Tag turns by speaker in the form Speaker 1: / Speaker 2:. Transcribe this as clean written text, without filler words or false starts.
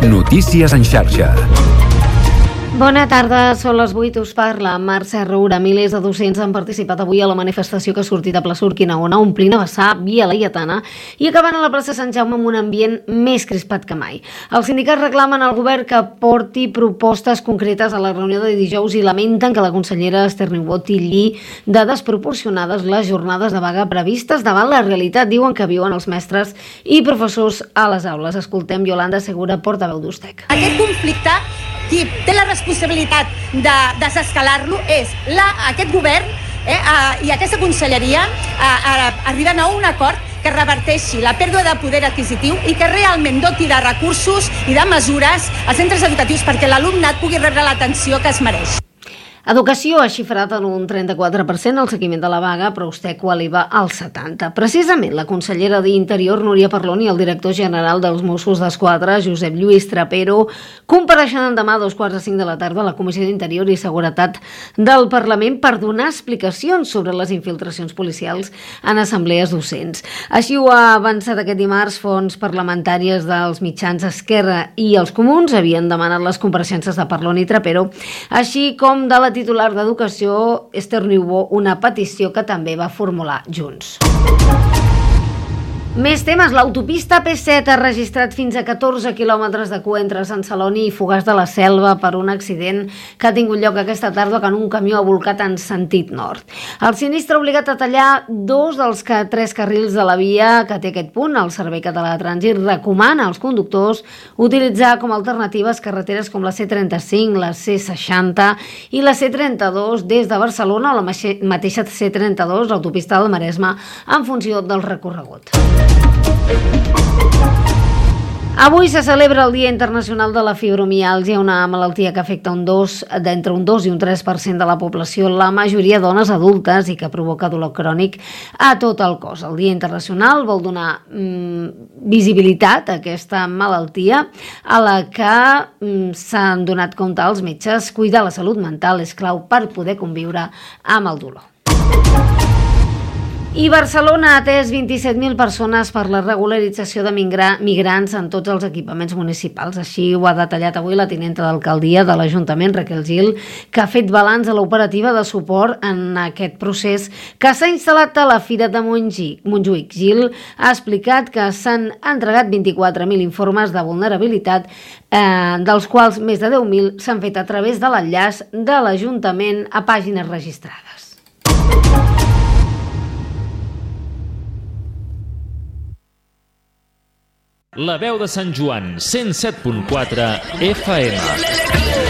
Speaker 1: Notícies en xarxa.
Speaker 2: Bona tarda, són les 8, us parla Mercè Roura. Milers de docents han participat avui a la manifestació que ha sortit a plaça Urquinaona, omplint a vessar via Laietana i acabant a la plaça Sant Jaume amb un ambient més crispat que mai. Els sindicats reclamen al govern que porti propostes concretes a la reunió de dijous i lamenten que la consellera Esther Niubó tilli de desproporcionades les jornades de vaga previstes davant la realitat, diuen que viuen els mestres i professors a les aules. Escoltem Yolanda Segura, portaveu d'Ustec.
Speaker 3: Aquest conflicte, qui té la responsabilitat de desescalar-lo és aquest govern i aquesta conselleria arribant a un acord que reverteixi la pèrdua de poder adquisitiu i que realment doti de recursos i de mesures als centres educatius perquè l'alumnat pugui rebre l'atenció que es mereix.
Speaker 2: Educació ha xifrat en un 34% el seguiment de la vaga, però Ustec ho eleva al 70%. Precisament la consellera d'Interior, Núria Parlon, i el director general dels Mossos d'Esquadra, Josep Lluís Trapero, compareixen demà a 2:45 de la tarda a la Comissió d'Interior i Seguretat del Parlament per donar explicacions sobre les infiltracions policials en assemblees docents. Així ho ha avançat aquest dimarts. Fonts parlamentàries dels mitjans Esquerra i els Comuns havien demanat les compareixences de Parlon i Trapero, així com de la titular d'Educació, Esther Niubó, una petició que també va formular Junts. Més temes. L'autopista P7 ha registrat fins a 14 quilòmetres de cua entre Sant Celoni i Fogars de la Selva per un accident que ha tingut lloc aquesta tarda quan un camió ha volcat en sentit nord. El sinistre ha obligat a tallar 2 dels 3 carrils de la via que té aquest punt. El Servei Català de Trànsit recomana als conductors utilitzar com a alternatives carreteres com la C35, la C60 i la C32 des de Barcelona o la mateixa C32, l'autopista del Maresme, en funció del recorregut. Avui se celebra el Dia Internacional de la Fibromiàlgia, una malaltia que afecta d'entre un 2 i un 3% de la població, la majoria dones adultes, i que provoca dolor crònic a tot el cos. El Dia Internacional vol donar visibilitat a aquesta malaltia a la que s'han donat compte els metges. Cuidar la salut mental és clau per poder conviure amb el dolor. I Barcelona ha atès 27.000 persones per la regularització de migrants en tots els equipaments municipals. Així ho ha detallat avui la tinenta d'alcaldia de l'Ajuntament, Raquel Gil, que ha fet balanç de l'operativa de suport en aquest procés que s'ha instal·lat a la Fira de Montjuïc. Gil ha explicat que s'han entregat 24.000 informes de vulnerabilitat, dels quals més de 10.000 s'han fet a través de l'enllaç de l'Ajuntament a pàgines registrades.
Speaker 4: La veu de Sant Joan, 107.4 FM.